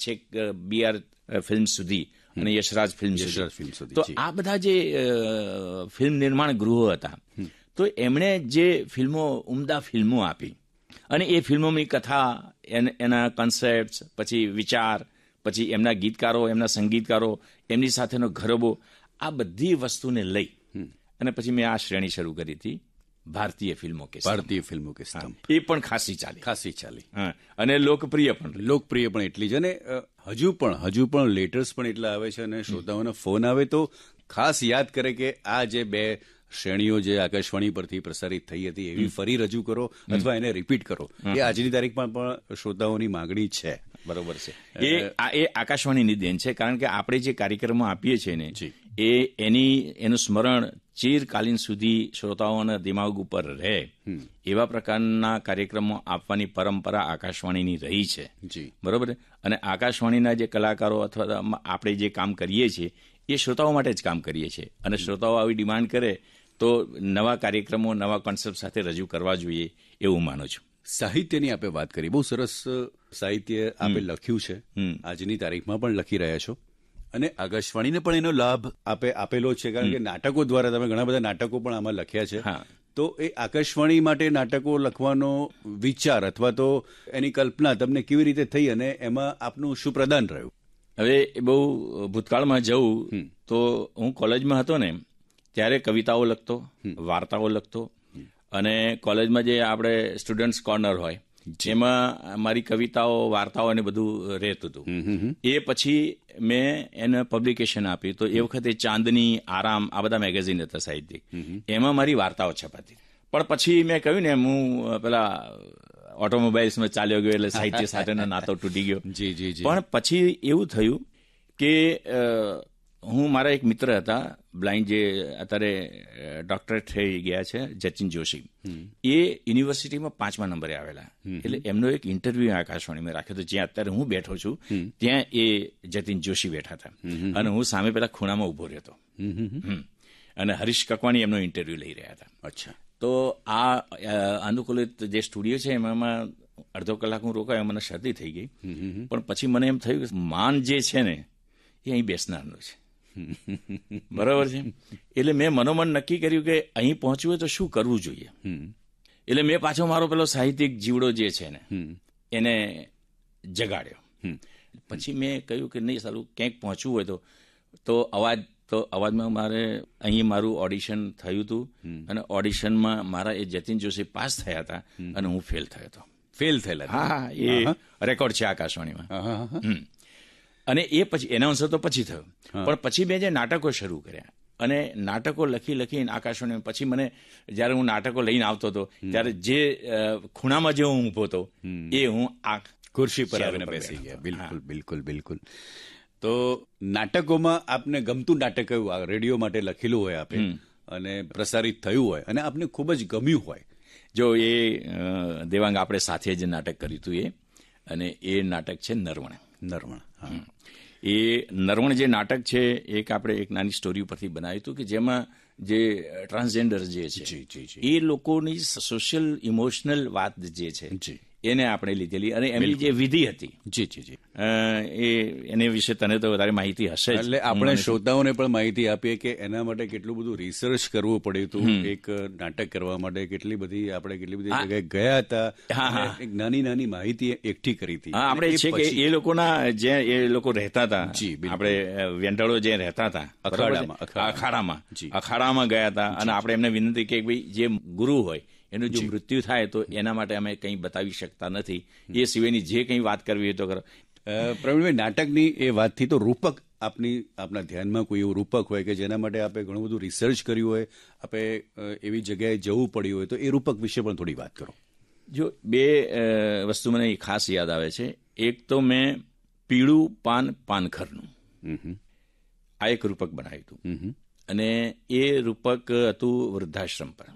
છેક BR film સુધી અને યશરાજ ફિલ્મ સુધી. તો આ બધા જે ફિલ્મ નિર્માણ ગૃહો હતા, તો એમણે જે ફિલ્મો, ઉમદા ફિલ્મો આપી, અને એ ફિલ્મોની કથા, એના કન્સેપ્ટ, પછી વિચાર, પછી એમના ગીતકારો, એમના સંગીતકારો, એમની સાથેનો ગરબો, આ બધી વસ્તુને લઈ અને પછી મેં આ શ્રેણી શરૂ કરી હતી, ભારતીય ફિલ્મો કે સ્તંભ. એ પણ ખાસી ચાલી. હા, અને લોકપ્રિય પણ એટલી જ. અને હજુ પણ લેટર્સ પણ એટલા આવે છે, અને શ્રોતાઓના ફોન આવે તો ખાસ યાદ કરે કે આ જે 2 શ્રેણીઓ જે આકાશવાણી પરથી પ્રસારિત થઈ હતી એવી ફરી રજૂ કરો અથવા એને રિપીટ કરો. એ આજની તારીખમાં પણ શ્રોતાઓની માંગણી છે. બરોબર છે. એ આકાશવાણીની દેન છે, કારણ કે આપણે જે કાર્યક્રમો આપીએ છીએ ને, એનું સ્મરણ ચિરકાલીન સુધી શ્રોતાઓના દિમાગ ઉપર રહે એવા પ્રકારના કાર્યક્રમો આપવાની પરંપરા આકાશવાણીની રહી છે. બરોબર. અને આકાશવાણીના જે કલાકારો અથવા આપણે જે કામ કરીએ છીએ એ શ્રોતાઓ માટે જ કામ કરીએ છીએ, અને શ્રોતાઓ આવી ડિમાન્ડ કરે તો નવા કાર્યક્રમો, નવા કોન્સેપ્ટ સાથે રજૂ કરવા જોઈએ એવું માનું છું. સાહિત્યની આપે વાત કરી, બહુ સરસ સાહિત્ય આપે લખ્યું છે, આજની તારીખમાં પણ લખી રહ્યા છો, અને આકાશવાણીને પણ એનો લાભ આપે આપેલો છે, કારણ કે નાટકો દ્વારા તમે ઘણા બધા નાટકો પણ આમાં લખ્યા છે. તો એ આકાશવાણી માટે નાટકો લખવાનો વિચાર અથવા તો એની કલ્પના તમને કેવી રીતે થઈ, અને એમાં આપનું શું પ્રદાન રહ્યું? હવે બહુ ભૂતકાળમાં જવું તો હું કોલેજમાં હતો ને ત્યારે કવિતાઓ લખતો, વાર્તાઓ લખતો, અને કોલેજમાં જે આપણે સ્ટુડન્ટ્સ કોર્નર હોય એમાં મારી કવિતાઓ, વાર્તાઓ ને બધું રહેતું હતું. એ પછી મેં એને પબ્લિકેશન આપી, તો એ વખતે ચાંદની, આરામ, આ બધા મેગેઝિન હતા સાહિત્યિક, એમાં મારી વાર્તાઓ છપાતી. પણ પછી મેં કહ્યું ને, હું પેલા ઓટોમોબાઈલ્સમાં ચાલ્યો ગયો એટલે સાહિત્ય સાથેનો નાતો તૂટી ગયો. પણ પછી એવું થયું કે મારા એક મિત્ર હતા બ્લાઇન્ડ, જે અત્યારે ડોક્ટરેટ થઈ ગયા છે, જતીન જોશી. એ યુનિવર્સિટીમાં 5મા નંબરે આવેલા, એટલે એમનો એક ઇન્ટરવ્યુ આકાશવાણીમાં રાખ્યો હતો, જ્યાં અત્યારે હું બેઠો છું ત્યાં એ જતીન જોશી બેઠા હતા, અને હું સામે પેલા ખૂણામાં ઉભો રહ્યો હતો, અને હરીશ કકવાણી એમનો ઇન્ટરવ્યુ લઈ રહ્યા હતા. અચ્છા. તો આ અનુકૂલિત જે સ્ટુડિયો છે એમાં અડધો કલાક હું રોકાયો, મને શરદી થઈ ગઈ. પણ પછી મને એમ થયું કે માન જે છે ને એ અહીં બેસનારનું છે. બરાબર છે. એટલે મેં મનોમન નક્કી કર્યું કે અહીં પહોંચવું હોય તો શું કરવું જોઈએ. એટલે મેં પાછો મારો પેલો સાહિત્યિક જીવડો જે છે ને એને જગાડ્યો. પછી મેં કહ્યું કે નહીં, સારું ક્યાંક પહોંચવું હોય તો અવાજમાં મારે અહીં મારું ઓડિશન થયું હતું, અને ઓડિશનમાં મારા એ જતીન જોશી પાસ થયા હતા અને હું ફેલ થયો હતો. ફેલ થયેલા? હા, એ રેકોર્ડ છે આકાશવાણીમાં. અને એ પછી એનાઉન્સર તો પછી થયો, પણ પછી મેં જે નાટકો શરૂ કર્યા, અને નાટકો લખીને આકાશવાણીમાં, પછી મને જ્યારે હું નાટકો લઈને આવતો હતો ત્યારે જે ખૂણામાં જે હું ઊભો હતો એ હું આ ખુરશી પર આવીને બેસી ગયા. બિલકુલ. તો નાટકોમાં આપને ગમતું નાટક કયું રેડિયો માટે લખેલું હોય આપે, અને પ્રસારિત થયું હોય, અને આપને ખૂબ જ ગમ્યું હોય? જો એ દેવાંગ આપણે સાથે જ નાટક કર્યું હતું અને એ નાટક છે નરવણ. એ નરવણ જે નાટક છે આપણે એક નાની સ્ટોરી પરથી બનાવ્યું હતું, કે જેમાં જે ટ્રાન્સજેન્ડર જે છે એ લોકોની સોશિયલ ઇમોશનલ વાત જે છે એને આપણે લીધેલી, અને એમની જે વિધિ હતી એને વિશે તને તો વધારે માહિતી હશે. એટલે આપણે શ્રોતાઓને પણ માહિતી આપીએ કે એના માટે કેટલું બધું રિસર્ચ કરવું પડ્યું હતું, એક નાટક કરવા માટે કેટલી બધી જગ્યાએ ગયા હતા, એક નાની માહિતી એકઠી કરી હતી. આપણે છે કે એ લોકોના જે એ લોકો રહેતા હતા, આપણે વેંટાળો જે રહેતા હતા અખાડામાં ગયા હતા, અને આપણે એમને વિનંતી કે ભાઈ જે ગુરુ હોય એનું જો મૃત્યુ થાય તો એના માટે અમે કંઈ બતાવી શકતા નથી, એ સિવાયની જે કંઈ વાત કરવી હોય તો કરો. પ્રવીણભાઈ, નાટકની એ વાતથી તો રૂપક, આપના ધ્યાનમાં કોઈ એવું રૂપક હોય કે જેના માટે આપણે ઘણું બધું રિસર્ચ કર્યું હોય, આપણે એવી જગ્યાએ જવું પડ્યું હોય, તો એ રૂપક વિશે પણ થોડી વાત કરો. જો 2 વસ્તુ મને ખાસ યાદ આવે છે. એક તો મેં પીળું પાનખરનું આ એક રૂપક બનાવ્યું હતું, અને એ રૂપક હતું વૃદ્ધાશ્રમ પર,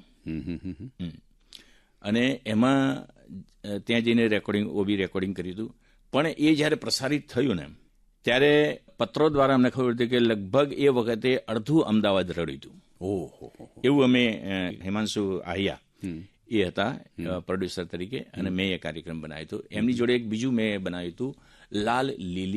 અને એમાં ત્યાં જઈને રેકોર્ડિંગ કર્યું હતું. પણ એ જ્યારે પ્રસારિત થયું ને ત્યારે પત્રો દ્વારા અમને ખબર હતી કે લગભગ એ વખતે અડધું અમદાવાદ રડ્યું હતું. એવું અમે હિમાંશુ આહિયા એ હતા પ્રોડ્યુસર તરીકે, અને મેં એ કાર્યક્રમ બનાવ્યો હતો. એમની જોડે એક બીજું મેં બનાવ્યું હતું, લાલ લીલી